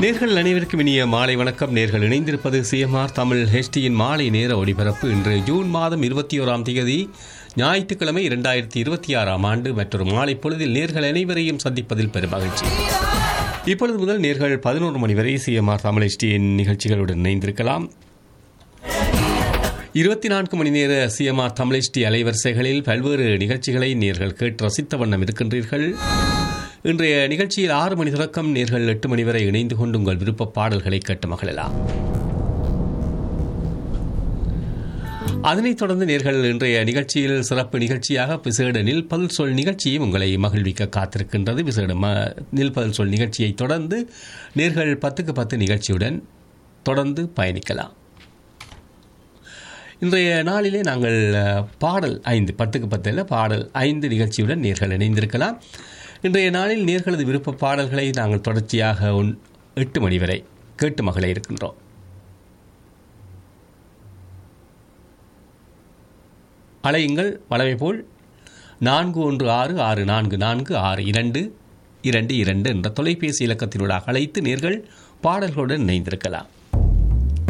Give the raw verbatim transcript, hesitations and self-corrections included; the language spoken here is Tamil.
நேர்கள் அனைவருக்கும் இனிய மாலை வணக்கம். நேர்கள் இணைந்திருப்பது சிஎம்ஆர் தமிழ் ஹெச்டியின் மாலை நேர ஒளிபரப்பு. இன்று ஜூன் மாதம் இருபத்தி ஓராம் தேதி ஞாயிற்றுக்கிழமை இரண்டாயிரத்தி இருபத்தி ஆறாம் ஆண்டு மற்றொரு மாலை பொழுதில் நேர்கள் அனைவரையும் சந்திப்பதில் பெரும் மகிழ்ச்சி. இப்பொழுது முதல் நேர்கள் பதினோரு மணி வரை சிஎம்ஆர் தமிழ் ஹெச்டியின் நிகழ்ச்சிகளுடன் இணைந்திருக்கலாம். இருபத்தி நான்கு மணி நேர சிஎம்ஆர் தமிழ் ஹெச்டி அலைவரிசைகளில் பல்வேறு நிகழ்ச்சிகளை நேர்கள் கேட்டு ரசித்த வண்ணம் இருக்கின்றீர்கள். இன்றைய நிகழ்ச்சியில் ஆறு மணி தொடக்கம் நேர்கள் எட்டு மணி வரை இணைந்து கொண்டு உங்கள் விருப்ப பாடல்களை கேட்டு மகிழலாம். அதனைத் தொடர்ந்து நேர்கள் இன்றைய நிகழ்ச்சியில் சிறப்பு நிகழ்ச்சியாக விசேட நில்பல் சொல் நிகழ்ச்சியும் உங்களை மகிழ்விக்க காத்திருக்கின்றது. விசேட ம நில்பல் சொல் நிகழ்ச்சியை தொடர்ந்து நேர்கள் பத்துக்கு பத்து நிகழ்ச்சியுடன் தொடர்ந்து பயணிக்கலாம். இன்றைய நாளிலே நாங்கள் பாடல் ஐந்து பத்துக்கு பத்தில் பாடல் ஐந்து நிகழ்ச்சியுடன் நேர்கள் இணைந்திருக்கலாம். இன்றைய நாளில் நேர்களது விருப்ப பாடல்களை நாங்கள் தொடர்ச்சியாக எட்டு மணி வரை கேட்டு மகிழ இருக்கின்றோம். அலையுங்கள் வளமை போல் நான்கு ஒன்று ஆறு ஆறு நான்கு நான்கு ஆறு இரண்டு இரண்டு இரண்டு என்ற தொலைபேசி இலக்கத்தினூடாக அழைத்து நேர்கள் பாடல்களுடன் இணைந்திருக்கலாம்.